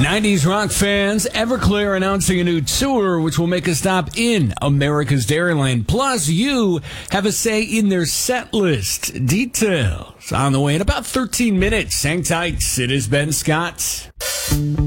90s rock fans, Everclear announcing a new tour which will make a stop in America's Dairyland. Plus, you have a say in their set list. Details on the way in about 13 minutes. Hang tight. It is Ben Scott.